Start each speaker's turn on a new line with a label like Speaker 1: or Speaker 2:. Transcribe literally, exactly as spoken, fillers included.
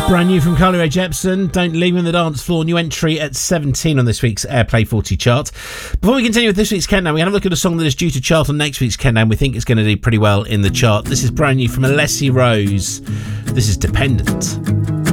Speaker 1: Brand new from Carly Rae Jepsen, Don't Leave Me on the Dance Floor, new entry at seventeen on this week's Airplay forty chart. Before we continue with this week's countdown, we have a look at a song that is due to chart on next week's countdown. We think it's going to do pretty well in the chart. This is brand new from Alessia Rose. This is Dependent.